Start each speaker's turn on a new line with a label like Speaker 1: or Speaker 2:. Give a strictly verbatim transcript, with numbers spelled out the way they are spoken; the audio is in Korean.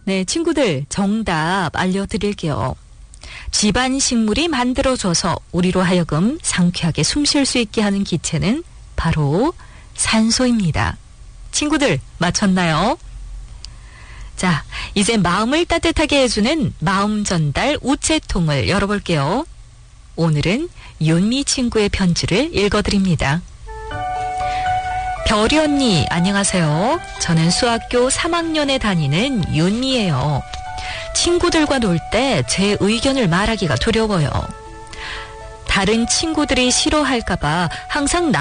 Speaker 1: 네, 친구들 정답 알려드릴게요. 집안 식물이 만들어줘서 우리로 하여금 상쾌하게 숨 쉴 수 있게 하는 기체는 바로 산소입니다. 친구들 맞췄나요? 자, 이제 마음을 따뜻하게 해주는 마음 전달 우체통을 열어볼게요. 오늘은 윤미 친구의 편지를 읽어드립니다. 별이 언니 안녕하세요. 저는 수학교 삼 학년에 다니는 윤미예요. 친구들과 놀 때 제 의견을 말하기가 두려워요. 다른 친구들이 싫어할까봐 항상 나